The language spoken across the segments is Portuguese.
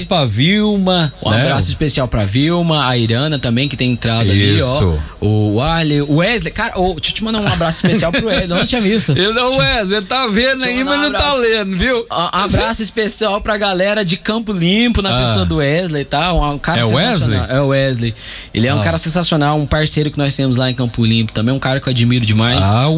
abraço pra Vilma. Um abraço especial pra Vilma, a Irana também, que tem entrado ali, ó. O Arley, o Wesley. Cara, deixa eu te mandar um abraço especial pro Wesley, eu não tinha visto. Ele não, Wesley, ele tá vendo aí, mas não tá lendo, viu? Um abraço especial pra galera de Campo Limpo, na pessoa do Wesley, tá? Um cara sensacional. É o Wesley. Ele é um cara sensacional, um parceiro que nós temos lá em Campo Limpo, também um cara que eu admiro demais. O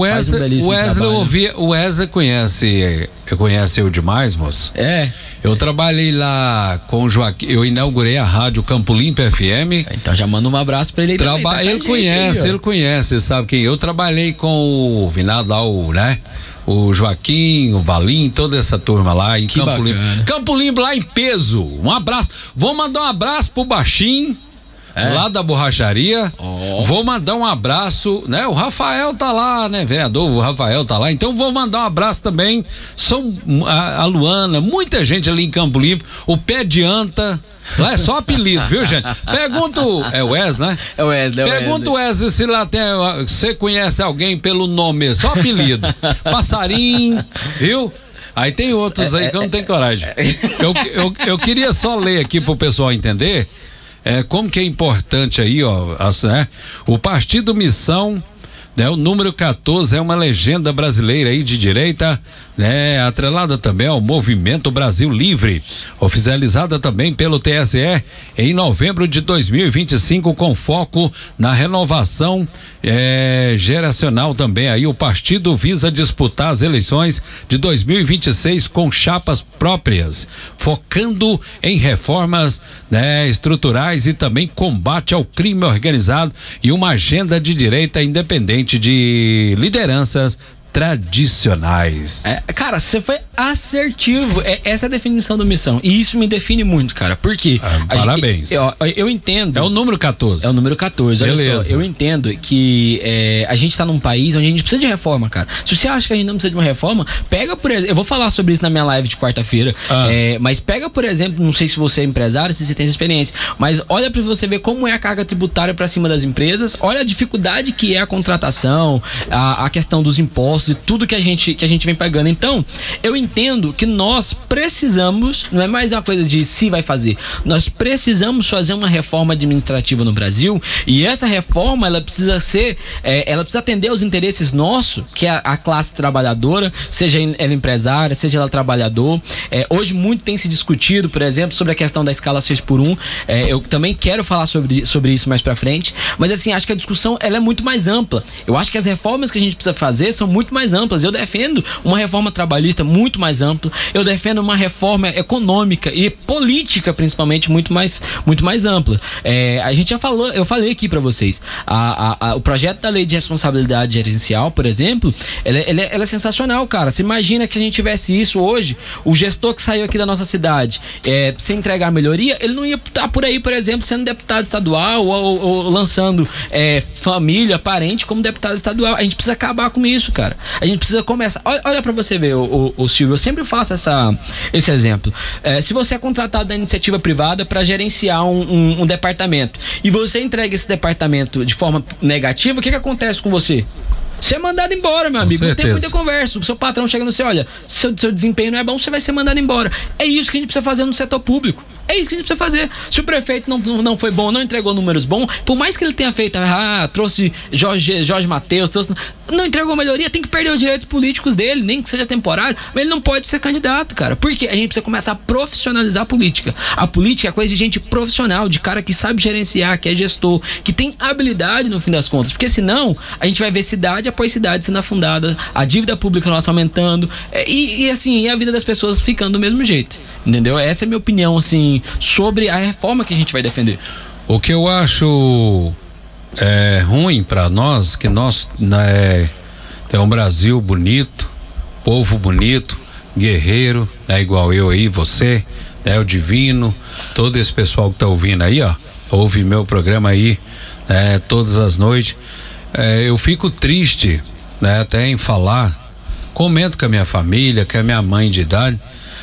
Wesley conhece eu demais, moço. Eu trabalhei lá com o Joaquim, eu inaugurei a rádio Campo Limpo FM. Então já manda um abraço pra ele. Ele conhece, sabe quem? Eu trabalhei com o Vinado lá, o Joaquim, o Valim, toda essa turma lá em Campo Limpo. Campo Limpo lá em peso. Um abraço. Vou mandar um abraço pro Baixinho. Lá da borracharia. Vou mandar um abraço, né? O Rafael tá lá, né? Vereador, o Rafael tá lá. Então vou mandar um abraço também. A Luana, muita gente ali em Campo Limpo. O Pé de Anta. Lá é só apelido, viu, gente? Pergunta. É o Wesley, né? É o Wesley. Pergunta o Wesley se lá tem. Você conhece alguém pelo nome, só apelido. Passarinho, viu? Aí tem outros aí que eu não tenho coragem. Eu queria só ler aqui pro pessoal entender. Como que é importante aí, ó, o Partido Missão, né? O número 14 é uma legenda brasileira aí de direita, né? Atrelada também ao Movimento Brasil Livre, oficializada também pelo TSE em novembro de 2025, com foco na renovação geracional também. Aí o partido visa disputar as eleições de 2026 com chapas próprias, focando em reformas, né, estruturais e também combate ao crime organizado e uma agenda de direita independente de lideranças tradicionais. Cara, você foi assertivo. Essa é a definição do Missão. E isso me define muito, cara. Por quê? Parabéns. Eu entendo. É o número 14. É o número 14. Beleza. Olha só, eu entendo que a gente tá num país onde a gente precisa de reforma, cara. Se você acha que a gente não precisa de uma reforma, pega, por exemplo, eu vou falar sobre isso na minha live de quarta-feira, mas pega, por exemplo, não sei se você é empresário, se você tem essa experiência, mas olha pra você ver como é a carga tributária pra cima das empresas, olha a dificuldade que é a contratação, a questão dos impostos e tudo que a gente vem pagando. Então, eu entendo que nós precisamos, não é mais uma coisa de se vai fazer, nós precisamos fazer uma reforma administrativa no Brasil, e essa reforma, ela precisa ser, ela precisa atender aos interesses nossos, que é a classe trabalhadora, seja ela empresária, seja ela trabalhador. Hoje muito tem se discutido, por exemplo, sobre a questão da escala 6x1, eu também quero falar sobre isso mais pra frente, mas assim, acho que a discussão, ela é muito mais ampla. Eu acho que as reformas que a gente precisa fazer são muito mais amplas. Eu defendo uma reforma trabalhista muito mais ampla. Eu defendo uma reforma econômica e política, principalmente, muito mais ampla. A gente já falou, eu falei aqui pra vocês, o projeto da lei de responsabilidade gerencial, por exemplo, ela é sensacional, cara. Você imagina que a gente tivesse isso hoje, o gestor que saiu aqui da nossa cidade, sem entregar melhoria, ele não ia estar por aí, por exemplo, sendo deputado estadual ou lançando família, parente como deputado estadual. A gente precisa acabar com isso, cara. A gente precisa começar. Olha pra você ver, o Silvio, eu sempre faço esse exemplo. Se você é contratado da iniciativa privada para gerenciar um departamento e você entrega esse departamento de forma negativa, o que acontece com você? Você é mandado embora, meu amigo. Não tem muita conversa. O seu patrão chega no seu, olha, seu desempenho não é bom, você vai ser mandado embora. É isso que a gente precisa fazer no setor público. É isso que a gente precisa fazer. Se o prefeito não foi bom, não entregou números bons, por mais que ele tenha feito, trouxe Jorge Mateus, não entregou melhoria, tem que perder os direitos políticos dele, nem que seja temporário, mas ele não pode ser candidato, cara. Porque a gente precisa começar a profissionalizar a política. A política é coisa de gente profissional, de cara que sabe gerenciar, que é gestor, que tem habilidade no fim das contas. Porque senão, a gente vai ver cidade após cidade sendo afundada, a dívida pública nossa aumentando, e assim, a vida das pessoas ficando do mesmo jeito. Entendeu? Essa é a minha opinião, assim, sobre a reforma que a gente vai defender. O que eu acho ruim para nós, que nós tem um Brasil bonito, povo bonito, guerreiro, igual eu aí, você, o Divino, todo esse pessoal que tá ouvindo aí, ó, ouve meu programa aí todas as noites. Eu fico triste, até em falar, comento com a minha família, com a minha mãe de idade,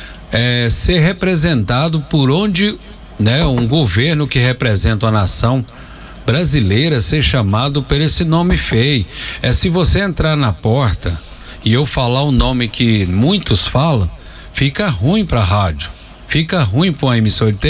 ser representado por onde, um governo que representa a nação brasileira ser chamado por esse nome feio. Se você entrar na porta e eu falar o nome que muitos falam, fica ruim pra rádio, fica ruim pra uma emissora de